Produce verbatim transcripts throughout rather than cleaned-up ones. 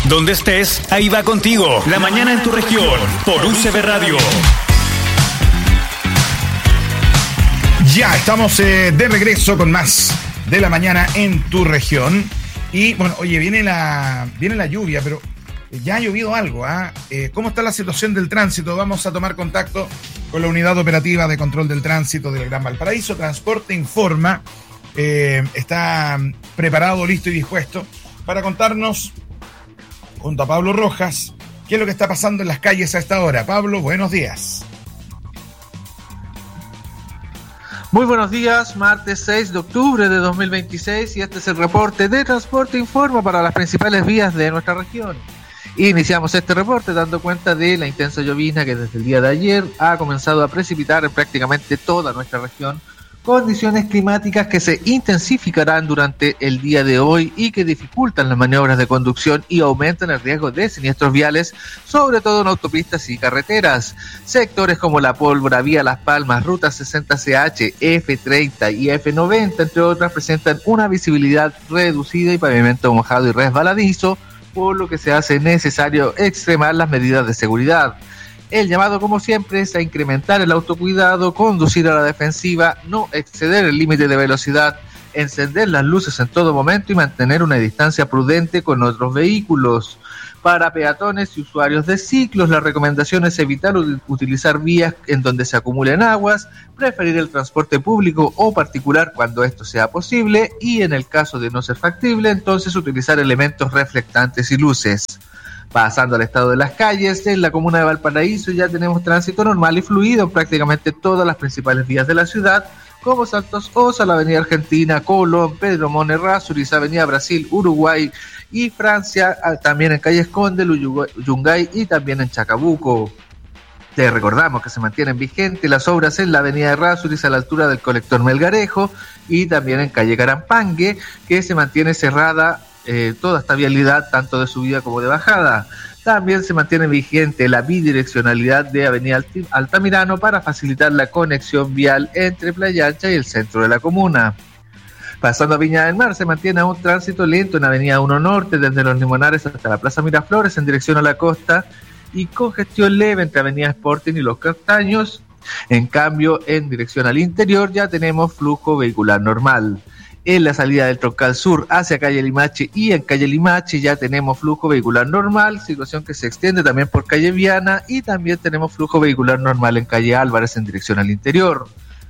Donde estés, ahí va contigo. La mañana en tu región, por U C B Radio. Ya estamos eh, de regreso con más de la mañana en tu región. Y bueno, oye, viene la, viene la lluvia, pero ya ha llovido algo. ¿eh? Eh, ¿Cómo está la situación del tránsito? Vamos a tomar contacto con la Unidad Operativa de Control del Tránsito del Gran Valparaíso. Transporte informa, eh, está preparado, listo y dispuesto para contarnos, junto a Pablo Rojas, qué es lo que está pasando en las calles a esta hora. Pablo, buenos días. Muy buenos días, martes seis de octubre de dos mil veintiséis, y este es el reporte de Transporte Informa para las principales vías de nuestra región. Iniciamos este reporte dando cuenta de la intensa llovizna que desde el día de ayer ha comenzado a precipitar en prácticamente toda nuestra región, condiciones climáticas que se intensificarán durante el día de hoy y que dificultan las maniobras de conducción y aumentan el riesgo de siniestros viales, sobre todo en autopistas y carreteras. Sectores como La Pólvora, Vía Las Palmas, Ruta sesenta C H, F treinta y F noventa, entre otras, presentan una visibilidad reducida y pavimento mojado y resbaladizo, por lo que se hace necesario extremar las medidas de seguridad. El llamado, como siempre, es a incrementar el autocuidado, conducir a la defensiva, no exceder el límite de velocidad, encender las luces en todo momento y mantener una distancia prudente con otros vehículos. Para peatones y usuarios de ciclos, la recomendación es evitar utilizar vías en donde se acumulen aguas, preferir el transporte público o particular cuando esto sea posible y, en el caso de no ser factible, entonces utilizar elementos reflectantes y luces. Pasando al estado de las calles, en la comuna de Valparaíso ya tenemos tránsito normal y fluido en prácticamente todas las principales vías de la ciudad, como Santos Osa, la Avenida Argentina, Colón, Pedro Mon Errázuriz, Avenida Brasil, Uruguay y Francia, también en calle Conde, Yungay y también en Chacabuco. Te recordamos que se mantienen vigentes las obras en la Avenida Errázuriz a la altura del colector Melgarejo y también en calle Carampangue, que se mantiene cerrada Eh, toda esta vialidad, tanto de subida como de bajada. También se mantiene vigente la bidireccionalidad de Avenida Altamirano para facilitar la conexión vial entre Playa Ancha y el centro de la comuna. Pasando a Viña del Mar, se mantiene un tránsito lento en Avenida uno Norte, desde Los Limonares hasta la Plaza Miraflores en dirección a la costa, y congestión leve entre Avenida Sporting y Los Castaños. En cambio, en dirección al interior ya tenemos flujo vehicular normal. En la salida del Troncal Sur hacia calle Limache y en calle Limache ya tenemos flujo vehicular normal, situación que se extiende también por calle Viana, y también tenemos flujo vehicular normal en calle Álvarez en dirección al interior.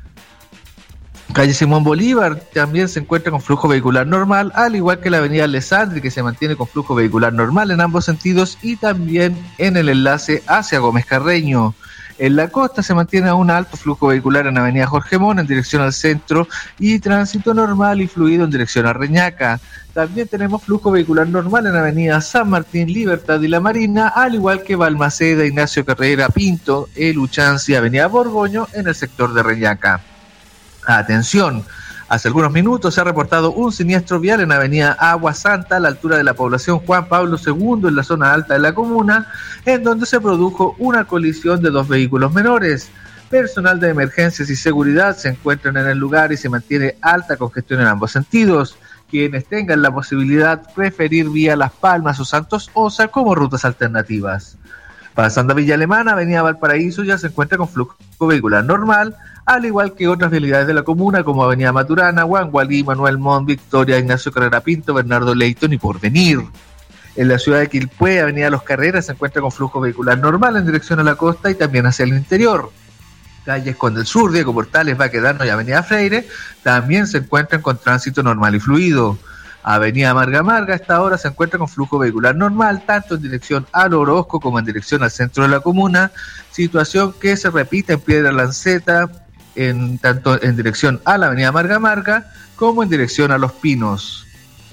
Calle Simón Bolívar también se encuentra con flujo vehicular normal, al igual que la avenida Alessandri, que se mantiene con flujo vehicular normal en ambos sentidos, y también en el enlace hacia Gómez Carreño. En la costa se mantiene un alto flujo vehicular en avenida Jorge Mona en dirección al centro y tránsito normal y fluido en dirección a Reñaca. También tenemos flujo vehicular normal en avenida San Martín, Libertad y La Marina, al igual que Balmaceda, Ignacio Carrera Pinto, El Uchansi, avenida Borgoño en el sector de Reñaca. Atención, hace algunos minutos se ha reportado un siniestro vial en avenida Agua Santa a la altura de la población Juan Pablo segundo en la zona alta de la comuna, en donde se produjo una colisión de dos vehículos menores. Personal de emergencias y seguridad se encuentran en el lugar y se mantiene alta congestión en ambos sentidos. Quienes tengan la posibilidad, preferir vía Las Palmas o Santos Osa como rutas alternativas. Pasando a Villa Alemana, avenida Valparaíso ya se encuentra con flujo vehicular normal, al igual que otras vialidades de la comuna como avenida Maturana, Huangualí, Manuel Montt, Victoria, Ignacio Carrera Pinto, Bernardo Leighton y Porvenir. En la ciudad de Quilpué, avenida Los Carreras se encuentra con flujo vehicular normal en dirección a la costa y también hacia el interior. Calles Conde del Sur, Diego Portales, Baquedano y avenida Freire también se encuentran con tránsito normal y fluido. Avenida Marga Marga a esta hora se encuentra con flujo vehicular normal, tanto en dirección al Orozco como en dirección al centro de la comuna, situación que se repite en Piedra Lanceta, en, tanto en dirección a la avenida Marga Marga como en dirección a Los Pinos.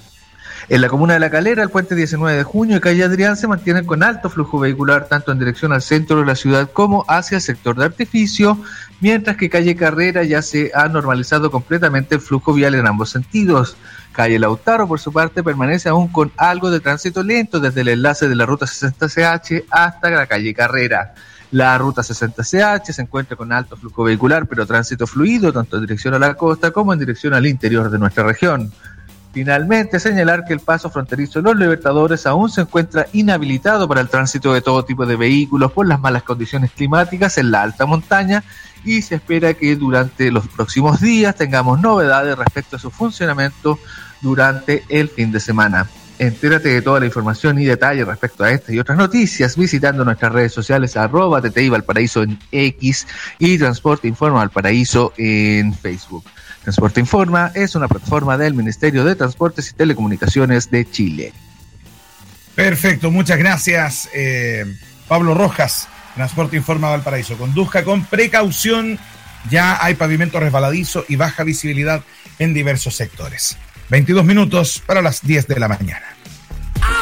En la comuna de La Calera, el puente diecinueve de junio y calle Adrián se mantienen con alto flujo vehicular tanto en dirección al centro de la ciudad como hacia el sector de Artificio, mientras que calle Carrera ya se ha normalizado completamente el flujo vial en ambos sentidos. Calle Lautaro, por su parte, permanece aún con algo de tránsito lento desde el enlace de la ruta sesenta C H hasta la calle Carrera. La ruta sesenta C H se encuentra con alto flujo vehicular, pero tránsito fluido tanto en dirección a la costa como en dirección al interior de nuestra región. Finalmente, señalar que el paso fronterizo de los Libertadores aún se encuentra inhabilitado para el tránsito de todo tipo de vehículos por las malas condiciones climáticas en la alta montaña y se espera que durante los próximos días tengamos novedades respecto a su funcionamiento durante el fin de semana. Entérate de toda la información y detalle respecto a estas y otras noticias visitando nuestras redes sociales arroba T T I Valparaíso en X y Transporte Informa Valparaíso en Facebook. Transporte Informa es una plataforma del Ministerio de Transportes y Telecomunicaciones de Chile. Perfecto, muchas gracias, eh, Pablo Rojas. Transporte Informa Valparaíso. Conduzca con precaución, ya hay pavimento resbaladizo y baja visibilidad en diversos sectores. veintidós minutos para las diez de la mañana.